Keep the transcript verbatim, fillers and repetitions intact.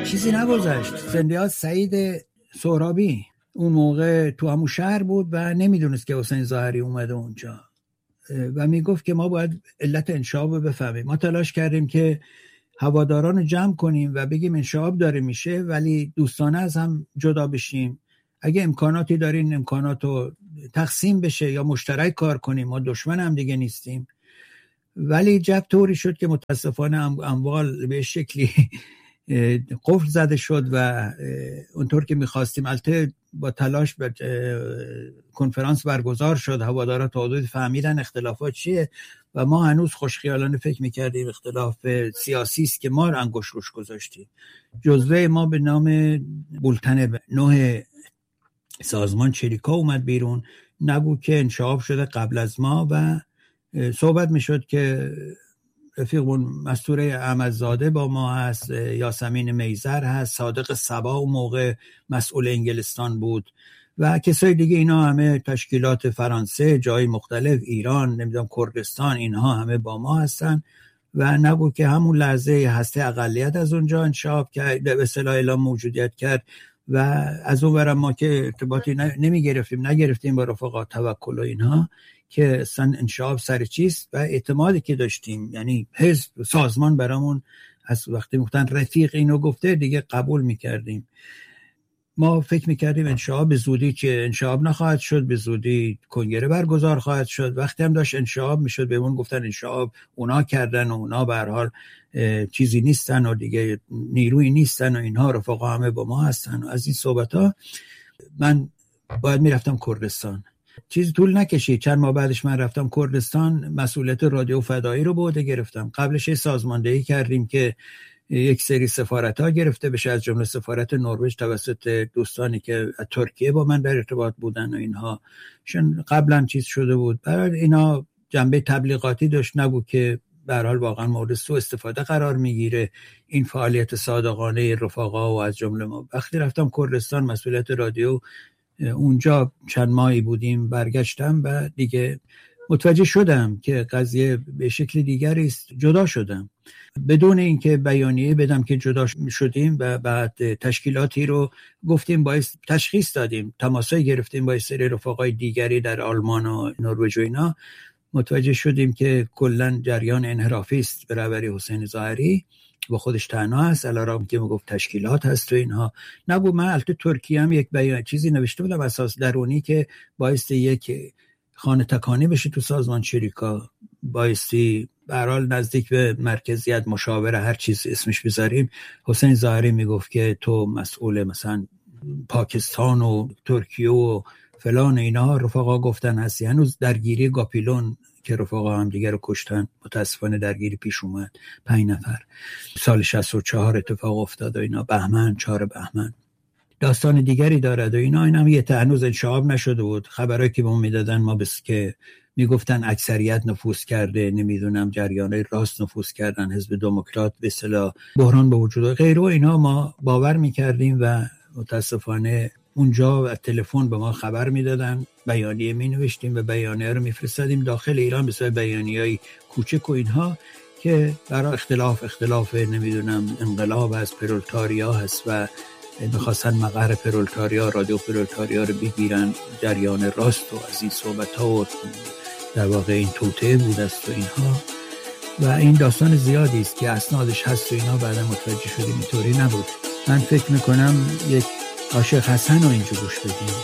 چیزی نگذشت. زندیات سعید سهرابی اون موقع تو همون شهر بود و نمیدونست که حسین ظاهری اومده اونجا و میگفت که ما باید علت انشعاب رو بفهمیم. ما تلاش کردیم که هواداران رو جمع کنیم و بگیم انشعاب داره میشه ولی دوستانه از هم جدا بشیم. اگه امکاناتی دارین امکانات رو تقسیم بشه یا مشترک کار کنیم، ما دشمن هم دیگه نیستیم. ولی جب طوری شد که متاسفانه اموال به شکلی قفل زده شد و اونطور که میخواستیم، البته با تلاش به کنفرانس برگزار شد، هوادارا تا حدودی فهمیدن اختلافات چیه و ما هنوز خوشخیالانه فکر میکردیم اختلاف سیاسی است که ما انگشت روش گذاشتیم. جزوه ما به نام بولتن نه سازمان چریکا اومد بیرون، نگو که انشعاب شده قبل از ما و صحبت میشد که رفیقمون مستوره احمدزاده با ما هست، یاسمین میزر هست، صادق صبا اون موقع مسئول انگلستان بود و کسای دیگه. اینا همه تشکیلات فرانسه، جای مختلف، ایران، نمیدونم کردستان، اینها همه با ما هستن و نگو که همون لحظه هسته اقلیت از اونجا انشعاب کرد، به اصطلاح اعلام موجودیت کرد و از اون ورم ما که ارتباطی نمی گرفتیم نگرفتیم با رفقا توکل و اینها که اصلا انشعاب سر چیست و اعتمادی که داشتیم، یعنی حزب سازمان برامون از وقتی گفتن رفیق اینو گفته دیگه قبول میکردیم. ما فکر میکردیم انشعاب به زودی که انشعاب نخواهد شد، به زودی کنگره برگزار خواهد شد. وقتی هم داشت انشعاب میشد بهمون گفتن انشعاب اونا کردن و اونا به هر حال چیزی نیستن و دیگه نیروی نیستن و اینها رفقا همه با ما هستن و از این صحبت ها. من باید میرفتم کردستان. چیزی طول نکشید، چند ماه بعدش من رفتم کردستان، مسئولیت رادیو فدایی رو به عهده گرفتم. قبلش سازماندهی کردیم که یک سری سفارت‌ها گرفته بشه، از جمله سفارت نروژ توسط دوستانی که از ترکیه با من در ارتباط بودن و اینها، چون قبلا چیز شده بود. برای اینا جنبه تبلیغاتی داشت، نگو که به هر حال واقعا مورد سوء استفاده قرار میگیره این فعالیت صادقانه رفقا و از جمله ما. وقتی رفتم کردستان مسئولیت رادیو، اونجا چند ماهی بودیم، برگشتم و دیگه متوجه شدم که قضیه به شکل دیگری است. جدا شدم بدون اینکه بیانیه بدم که جدا شدیم و بعد تشکیلاتی رو گفتیم، باعث تشخیص دادیم، تماسای گرفتیم با سری رفقای دیگری در آلمان و نروژ و اینا. متوجه شدیم که کلا جریان انحرافی است به رهبری حسین ظاهری و خودش تنها هست، علیرغم که میگفت تشکیلات هست و اینها. نگو من البته ترکیه هم یک بیان چیزی نوشته بودم اساس درونی که بایستی یک خانه تکانی بشه تو سازمان چریکا، بایستی به هر حال نزدیک به مرکزیت، مشاوره، هر چیز اسمش بذاریم. حسین ظاهری میگفت که تو مسئول مثلا پاکستان و ترکیه و فلان اینا، رفقا گفتن هستی. هنوز درگیری گاپیلون که رفقا هم دیگر رو کشتن، متاسفانه درگیری پیش اومد، پنج نفر سال شصت و چهار اتفاق افتاد و اینا، بهمن، چهار بهمن. داستان دیگری دارد و اینا. این هم یه هنوز انشعاب نشده بود. خبرایی که به ما میدادن ما بس که میگفتن اکثریت نفوذ کرده، نمیدونم جریانای راست نفوذ کردن، حزب دموکرات به اصطلاح بحران به وجود و غیره و اینا، ما باور میکردیم و متاسفانه اونجا و تلفن به ما خبر میدادن، بیانیه می نوشتیم و بیانیه رو میفرستادیم داخل ایران، مثل بیانیه‌های کوچک و اینها که برای اختلاف اختلاف نمیدونم انقلاب از پرولتاریا هست و میخواستن مقر پرولتاریا، رادیو پرولتاریا رو بگیرن، جریان راست و از این صحبت ها و در واقع این توطئه بود است و اینها. و این داستان زیادی است که اسنادش هست و اینا. بعدا متوجه شدیم اینطوری نبود. من فکر میکنم یک عاشق حسن رو اینجا گوش بدیم.